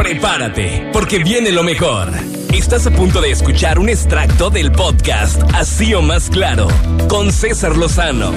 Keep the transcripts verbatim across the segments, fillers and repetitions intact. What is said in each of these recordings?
Prepárate, porque viene lo mejor. Estás a punto de escuchar un extracto del podcast Así o Más Claro, con César Lozano.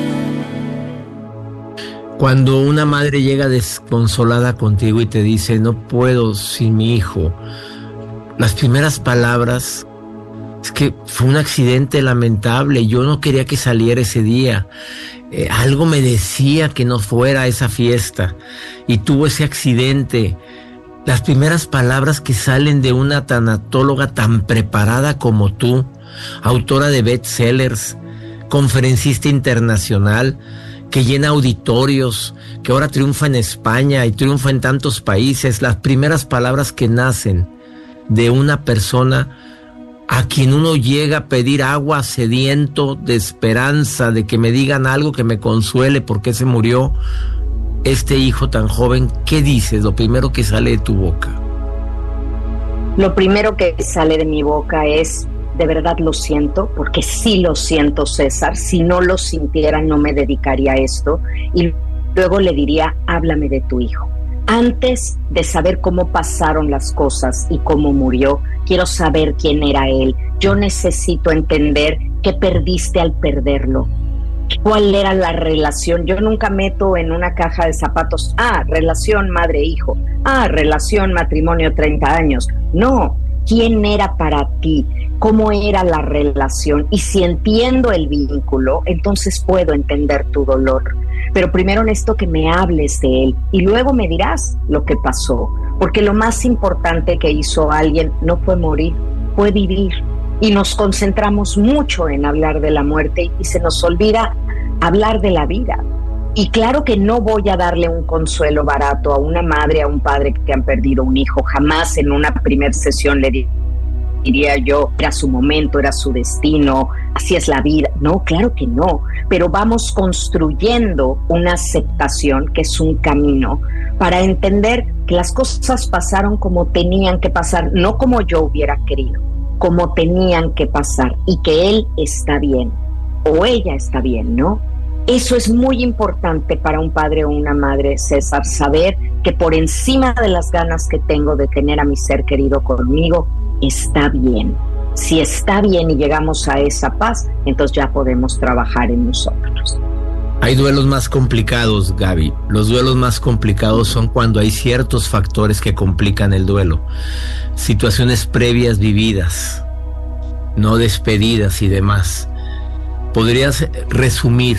Cuando una madre llega desconsolada contigo y te dice, no puedo sin mi hijo, las primeras palabras es que fue un accidente lamentable, yo no quería que saliera ese día, eh, algo me decía que no fuera a esa fiesta y tuvo ese accidente. Las primeras palabras que salen de una tanatóloga tan preparada como tú, autora de bestsellers, conferencista internacional, que llena auditorios, que ahora triunfa en España y triunfa en tantos países, las primeras palabras que nacen de una persona a quien uno llega a pedir agua, sediento de esperanza, de que me digan algo que me consuele porque se murió este hijo tan joven. ¿Qué dices? Lo primero que sale de tu boca. Lo primero que sale de mi boca es, de verdad lo siento, porque sí lo siento, César. Si no lo sintiera, no me dedicaría a esto. Y luego le diría, háblame de tu hijo. Antes de saber cómo pasaron las cosas y cómo murió, quiero saber quién era él. Yo necesito entender qué perdiste al perderlo. ¿Cuál era la relación? Yo nunca meto en una caja de zapatos, ah, relación madre-hijo, ah, relación matrimonio treinta años. No, ¿quién era para ti? ¿Cómo era la relación? Y si entiendo el vínculo, entonces puedo entender tu dolor. Pero primero necesito que me hables de él y luego me dirás lo que pasó. Porque lo más importante que hizo alguien no fue morir, fue vivir. Y nos concentramos mucho en hablar de la muerte y se nos olvida hablar de la vida. Y claro que no voy a darle un consuelo barato a una madre, a un padre que han perdido un hijo. Jamás en una primer sesión le diría yo, era su momento, era su destino, así es la vida. No, claro que no. Pero vamos construyendo una aceptación que es un camino para entender que las cosas pasaron como tenían que pasar, no como yo hubiera querido, como tenían que pasar, y que él está bien o ella está bien, ¿no? Eso es muy importante para un padre o una madre, César, saber que por encima de las ganas que tengo de tener a mi ser querido conmigo, está bien. Si está bien y llegamos a esa paz, entonces ya podemos trabajar en nosotros. Hay duelos más complicados, Gaby. Los duelos más complicados son cuando hay ciertos factores que complican el duelo. Situaciones previas vividas, no despedidas y demás. ¿Podrías resumir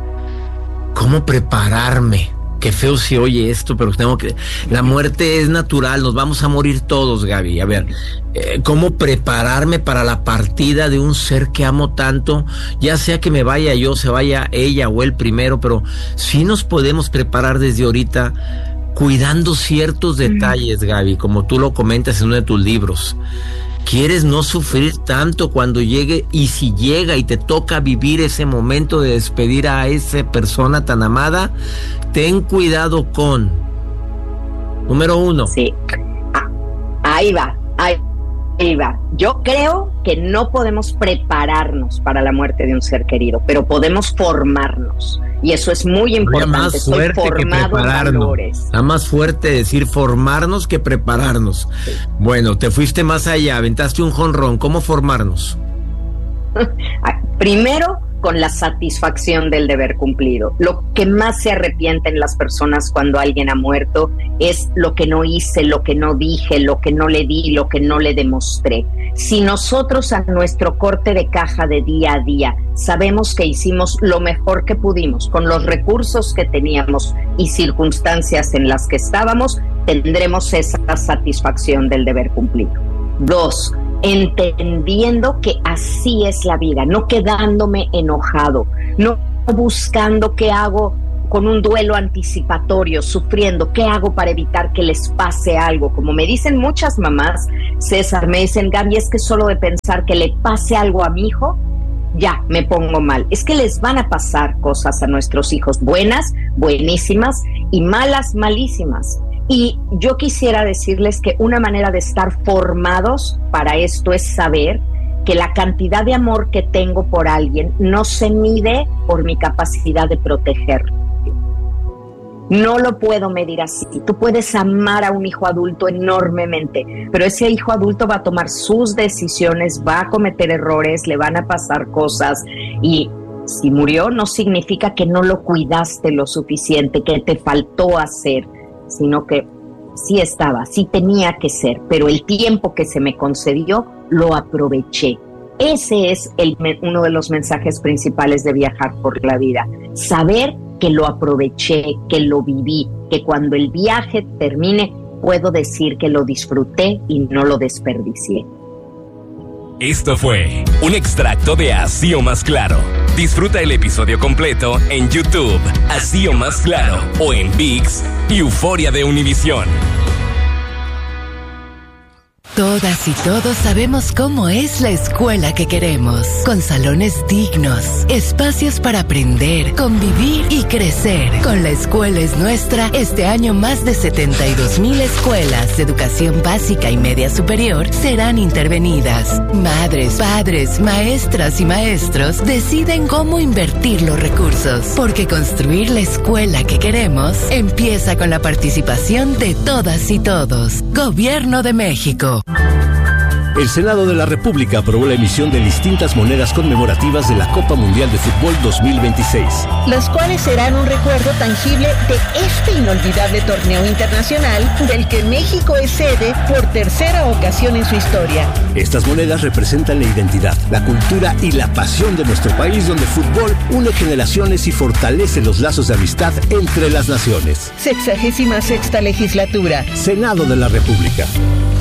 cómo prepararme? Qué feo se oye esto, pero tengo que... La muerte es natural, nos vamos a morir todos, Gaby. A ver, eh, ¿cómo prepararme para la partida de un ser que amo tanto? Ya sea que me vaya yo, se vaya ella o él primero, pero sí nos podemos preparar desde ahorita cuidando ciertos detalles, Gaby, como tú lo comentas en uno de tus libros. ¿Quieres no sufrir tanto cuando llegue? Y si llega y te toca vivir ese momento de despedir a esa persona tan amada, ten cuidado con... Número uno. Sí, ah, ahí va, ahí, ahí va. Yo creo que no podemos prepararnos para la muerte de un ser querido, pero podemos formarnos. Y eso es muy importante. Más Estoy fuerte formado que prepararnos. en valores. Está más fuerte decir formarnos que prepararnos. Sí. Bueno, te fuiste más allá, aventaste un jonrón. ¿Cómo formarnos? Primero, con la satisfacción del deber cumplido. Lo que más se arrepienten las personas cuando alguien ha muerto es lo que no hice, lo que no dije, lo que no le di, lo que no le demostré. Si nosotros a nuestro corte de caja de día a día sabemos que hicimos lo mejor que pudimos con los recursos que teníamos y circunstancias en las que estábamos, tendremos esa satisfacción del deber cumplido. Dos, entendiendo que así es la vida, no quedándome enojado, no buscando qué hago con un duelo anticipatorio, sufriendo, qué hago para evitar que les pase algo. Como me dicen muchas mamás, César, me dicen, Gaby, es que solo de pensar que le pase algo a mi hijo, ya me pongo mal. Es que les van a pasar cosas a nuestros hijos, buenas, buenísimas, y malas, malísimas. Y yo quisiera decirles que una manera de estar formados para esto es saber que la cantidad de amor que tengo por alguien no se mide por mi capacidad de protegerlo. No lo puedo medir así. Tú puedes amar a un hijo adulto enormemente, pero ese hijo adulto va a tomar sus decisiones, va a cometer errores, le van a pasar cosas, y si murió no significa que no lo cuidaste lo suficiente, que te faltó hacer, sino que sí estaba, sí tenía que ser, pero el tiempo que se me concedió lo aproveché. Ese es el, uno de los mensajes principales de viajar por la vida, saber que lo aproveché, que lo viví, que cuando el viaje termine puedo decir que lo disfruté y no lo desperdicié. Esto fue un extracto de Así o Más Claro. Disfruta el episodio completo en YouTube, Así o Más Claro, o en ViX y Euforia de Univisión. Todas y todos sabemos cómo es la escuela que queremos, con salones dignos, espacios para aprender, convivir y crecer. Con La Escuela es Nuestra, este año más de setenta y dos mil escuelas de educación básica y media superior serán intervenidas. Madres, padres, maestras y maestros deciden cómo invertir los recursos, porque construir la escuela que queremos empieza con la participación de todas y todos. Gobierno de México. El Senado de la República aprobó la emisión de distintas monedas conmemorativas de la Copa Mundial de Fútbol dos mil veintiséis. Las cuales serán un recuerdo tangible de este inolvidable torneo internacional del que México es sede por tercera ocasión en su historia. Estas monedas representan la identidad, la cultura y la pasión de nuestro país, donde el fútbol une generaciones y fortalece los lazos de amistad entre las naciones. Sexagésima sexta legislatura. Senado de la República.